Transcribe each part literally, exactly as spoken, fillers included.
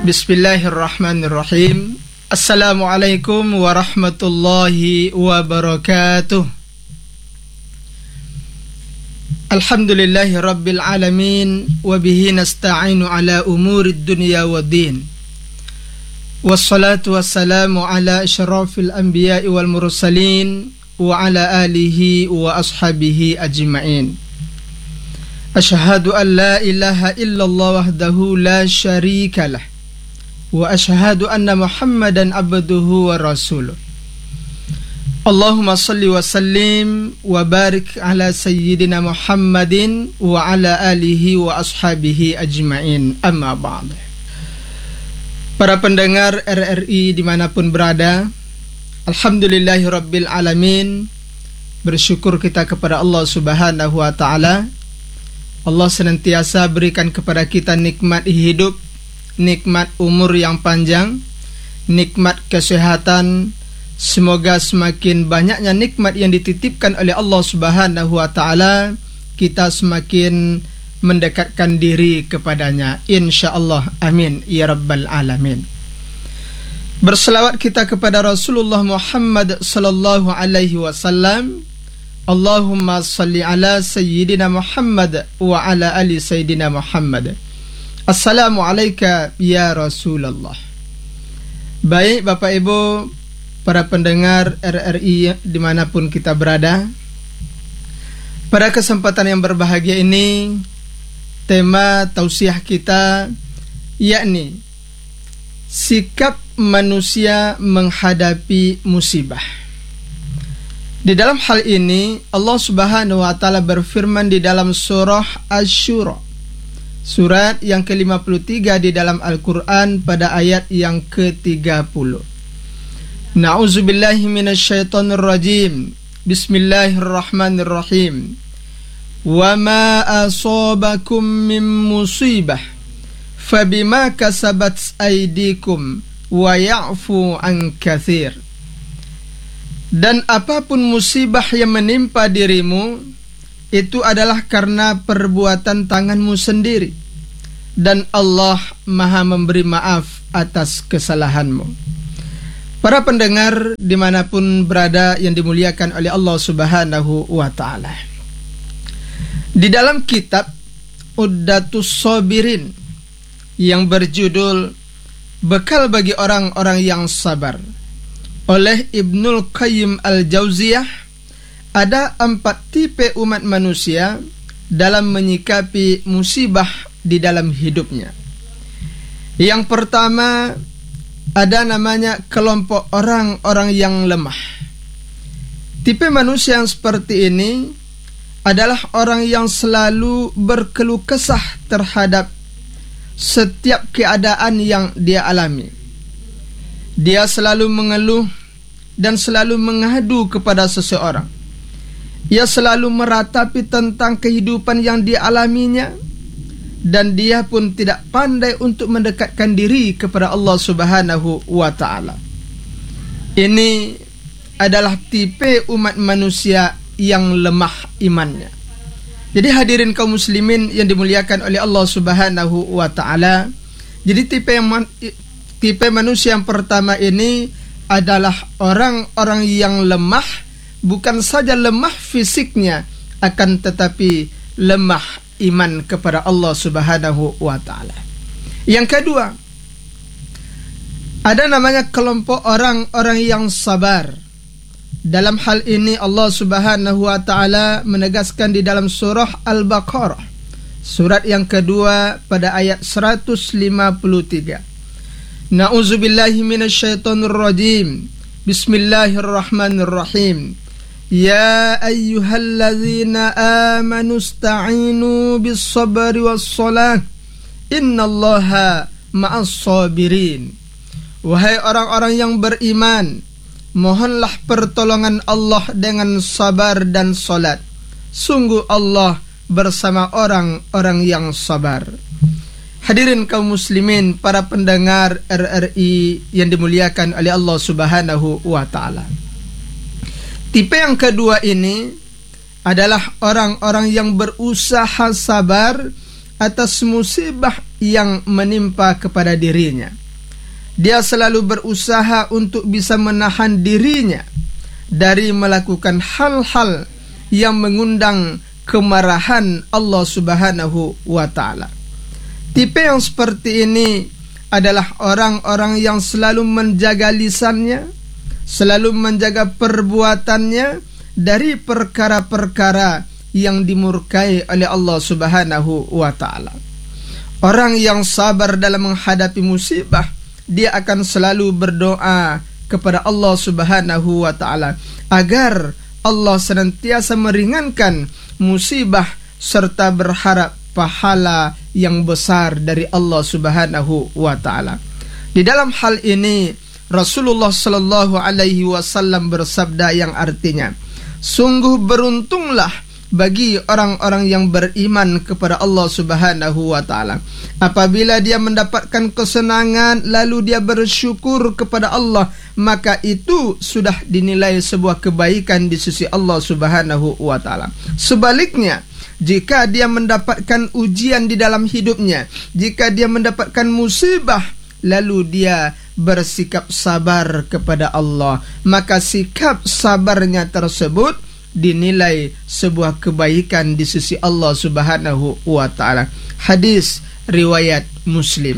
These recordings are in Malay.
Bismillahirrahmanirrahim. Assalamualaikum warahmatullahi wabarakatuh. Alhamdulillahi rabbil alamin, wa bihi nasta'inu ala umurid dunya waddin. Wassalatu wassalamu ala asyrafil anbiya'i wal mursalin wa ala alihi wa ashabihi ajma'in. Asyhadu an la ilaha illallah wahdahu la syarikalah wa asyhadu anna Muhammadan abduhu wa rasuluh. Allahumma salli wa sallim wa barik ala sayyidina Muhammadin wa ala alihi wa ashabihi ajma'in. Amma ba'd. Para pendengar R R I dimanapun berada, alhamdulillahi rabbil alamin. Bersyukur kita kepada Allah subhanahu wa ta'ala. Allah senantiasa berikan kepada kita nikmat hidup, nikmat umur yang panjang, nikmat kesehatan. Semoga semakin banyaknya nikmat yang dititipkan oleh Allah subhanahu wa ta'ala, kita semakin mendekatkan diri kepadanya, insyaallah, amin ya rabbal alamin. Berselawat kita kepada Rasulullah Muhammad sallallahu alaihi wasallam. Allahumma salli ala sayyidina Muhammad wa ala ali sayyidina Muhammad. Assalamu alayka ya Rasulullah. Baik Bapak Ibu, para pendengar R R I dimanapun kita berada, pada kesempatan yang berbahagia ini, tema tausiah kita yakni sikap manusia menghadapi musibah. Di dalam hal ini Allah subhanahu wa ta'ala berfirman di dalam surah Asy-Syura, surat yang ke lima puluh tiga di dalam Al-Quran, pada ayat yang ke tiga puluh. Na'udzubillahi minasyaitonir rajim. Bismillahirrahmanirrahim. Wa ma asabakum min musibah fabima kasabat aydikum wa ya'fu an katsir. Dan apapun musibah yang menimpa dirimu, itu adalah karena perbuatan tanganmu sendiri, dan Allah Maha memberi maaf atas kesalahanmu. Para pendengar dimanapun berada yang dimuliakan oleh Allah subhanahu wa ta'ala, di dalam kitab Uddatus Sabirin yang berjudul Bekal bagi Orang-orang yang Sabar oleh Ibnul Qayyim Al-Jauziyah, ada empat tipe umat manusia dalam menyikapi musibah di dalam hidupnya. Yang pertama, ada namanya kelompok orang-orang yang lemah. Tipe manusia yang seperti ini adalah orang yang selalu berkeluh kesah terhadap setiap keadaan yang dia alami. Dia selalu mengeluh dan selalu mengadu kepada seseorang. Ia selalu meratapi tentang kehidupan yang dialaminya, dan dia pun tidak pandai untuk mendekatkan diri kepada Allah subhanahu wa ta'ala. Ini adalah tipe umat manusia yang lemah imannya. Jadi hadirin kaum muslimin yang dimuliakan oleh Allah subhanahu wa ta'ala, jadi tipe yang man, tipe manusia yang pertama ini adalah orang-orang yang lemah, bukan saja lemah fisiknya, akan tetapi lemah iman kepada Allah subhanahu wa ta'ala. Yang kedua, ada namanya kelompok orang-orang yang sabar. Dalam hal ini Allah subhanahu wa ta'ala menegaskan di dalam surah Al-Baqarah, surat yang kedua, pada ayat seratus lima puluh tiga. Na'udzubillahi minasyaitonir rajim. Bismillahirrahmanirrahim. Ya ayyuhalladzina amanu ista'inu bis-sabri was-shalah innallaha ma'as sabirin. Wahai orang-orang yang beriman, mohonlah pertolongan Allah dengan sabar dan salat. Sungguh Allah bersama orang-orang yang sabar. Hadirin kaum muslimin, para pendengar R R I yang dimuliakan oleh Allah subhanahu wa ta'ala, tipe yang kedua ini adalah orang-orang yang berusaha sabar atas musibah yang menimpa kepada dirinya. Dia selalu berusaha untuk bisa menahan dirinya dari melakukan hal-hal yang mengundang kemarahan Allah Subhanahu wa ta'ala. Tipe yang seperti ini adalah orang-orang yang selalu menjaga lisannya, selalu menjaga perbuatannya dari perkara-perkara yang dimurkai oleh Allah Subhanahu wa ta'ala. Orang yang sabar dalam menghadapi musibah, dia akan selalu berdoa kepada Allah Subhanahu wa ta'ala agar Allah senantiasa meringankan musibah serta berharap pahala yang besar dari Allah Subhanahu wa ta'ala. Di dalam hal ini Rasulullah sallallahu alaihi wasallam bersabda yang artinya, sungguh beruntunglah bagi orang-orang yang beriman kepada Allah Subhanahu wa ta'ala apabila dia mendapatkan kesenangan lalu dia bersyukur kepada Allah, maka itu sudah dinilai sebuah kebaikan di sisi Allah Subhanahu wa ta'ala. Sebaliknya, jika dia mendapatkan ujian di dalam hidupnya, jika dia mendapatkan musibah lalu dia bersikap sabar kepada Allah, maka sikap sabarnya tersebut dinilai sebuah kebaikan di sisi Allah Subhanahu wa ta'ala. Hadis riwayat Muslim.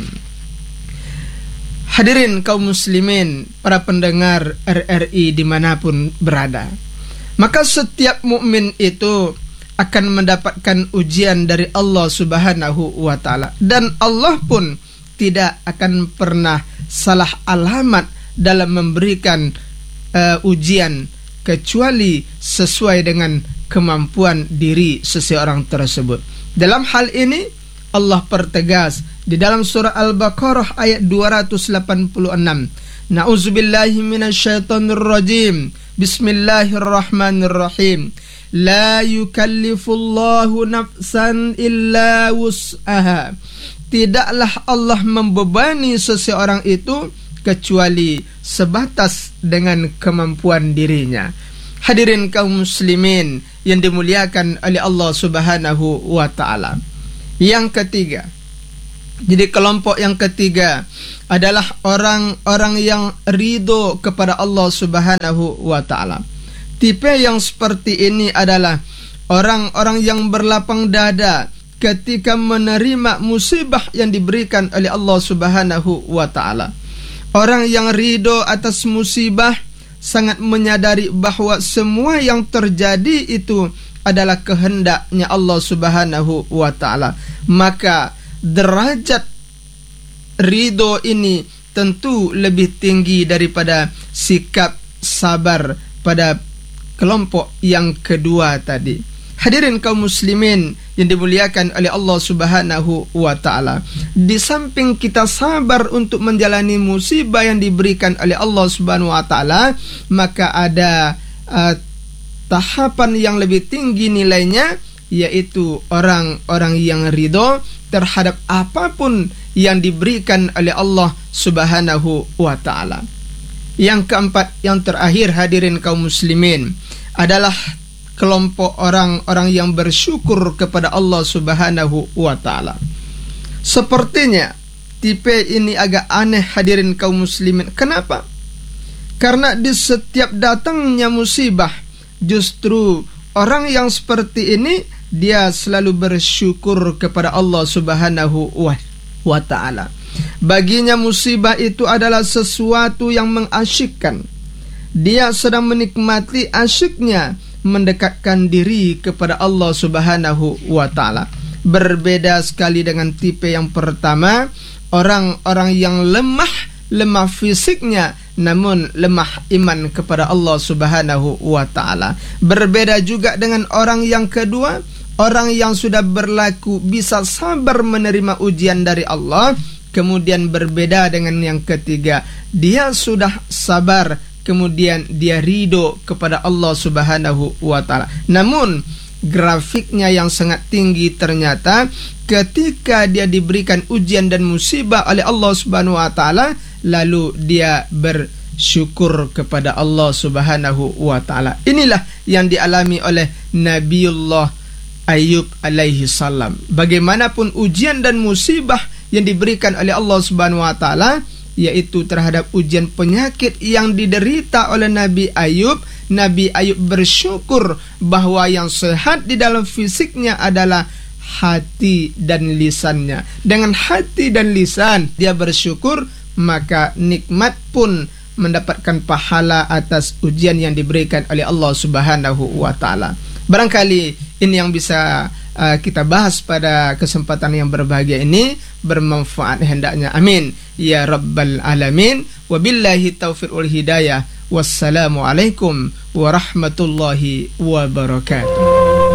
Hadirin kaum muslimin, para pendengar R R I dimanapun berada, maka setiap mukmin itu akan mendapatkan ujian dari Allah Subhanahu wa ta'ala, dan Allah pun tidak akan pernah salah alamat dalam memberikan uh, ujian kecuali sesuai dengan kemampuan diri seseorang tersebut. Dalam hal ini Allah pertegas di dalam surah Al-Baqarah ayat dua ratus delapan puluh enam. Na'udzubillahi minasyaitonir rajim. Bismillahirrahmanirrahim. La yukallifullahu nafsan illa wus'aha. Tidaklah Allah membebani seseorang itu kecuali sebatas dengan kemampuan dirinya. Hadirin kaum muslimin yang dimuliakan oleh Allah Subhanahu wa ta'ala. Yang ketiga, jadi kelompok yang ketiga adalah orang-orang yang ridho kepada Allah Subhanahu wa ta'ala. Tipe yang seperti ini adalah orang-orang yang berlapang dada ketika menerima musibah yang diberikan oleh Allah Subhanahu wa ta'ala. Orang yang ridho atas musibah sangat menyadari bahawa semua yang terjadi itu adalah kehendaknya Allah Subhanahu wa ta'ala. Maka derajat ridho ini tentu lebih tinggi daripada sikap sabar pada kelompok yang kedua tadi. Hadirin kaum muslimin yang dimuliakan oleh Allah Subhanahu wa ta'ala, di samping kita sabar untuk menjalani musibah yang diberikan oleh Allah Subhanahu wa ta'ala, maka ada uh, tahapan yang lebih tinggi nilainya, yaitu orang-orang yang ridho terhadap apapun yang diberikan oleh Allah Subhanahu wa ta'ala. Yang keempat, yang terakhir hadirin kaum muslimin, adalah kelompok orang-orang yang bersyukur kepada Allah Subhanahu wa ta'ala. Sepertinya tipe ini agak aneh hadirin kaum muslimin. Kenapa? Karena di setiap datangnya musibah, justru orang yang seperti ini dia selalu bersyukur kepada Allah Subhanahu wa ta'ala. Baginya musibah itu adalah sesuatu yang mengasyikkan. Dia sedang menikmati asyiknya mendekatkan diri kepada Allah Subhanahu wa ta'ala. Berbeda sekali dengan tipe yang pertama, orang-orang yang lemah, lemah fisiknya namun lemah iman kepada Allah Subhanahu wa ta'ala. Berbeda juga dengan orang yang kedua, orang yang sudah berlaku bisa sabar menerima ujian dari Allah. Kemudian berbeda dengan yang ketiga, dia sudah sabar, kemudian dia ridho kepada Allah Subhanahu wa ta'ala. Namun grafiknya yang sangat tinggi ternyata ketika dia diberikan ujian dan musibah oleh Allah Subhanahu wa ta'ala, lalu dia bersyukur kepada Allah Subhanahu wa ta'ala. Inilah yang dialami oleh Nabiullah Ayub alaihi salam. Bagaimanapun ujian dan musibah yang diberikan oleh Allah Subhanahu wa taala, yaitu terhadap ujian penyakit yang diderita oleh Nabi Ayub, Nabi Ayub bersyukur bahwa yang sehat di dalam fisiknya adalah hati dan lisannya. Dengan hati dan lisan dia bersyukur, maka nikmat pun mendapatkan pahala atas ujian yang diberikan oleh Allah Subhanahu wa taala. Barangkali ini yang bisa uh, kita bahas pada kesempatan yang berbahagia ini, bermanfaat hendaknya. Amin ya rabbal alamin. Wabillahi taufiq wal hidayah. Wassalamualaikum warahmatullahi wabarakatuh.